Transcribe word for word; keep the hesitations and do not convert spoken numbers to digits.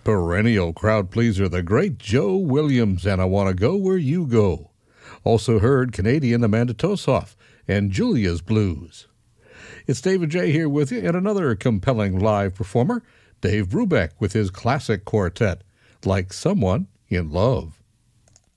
Perennial crowd pleaser, the great Joe Williams, and I Want to Go Where You Go. Also heard Canadian Amanda Tosoff and Julia's Blues. It's David J. here with you, and another compelling live performer, Dave Brubeck with his classic quartet, Like Someone in Love.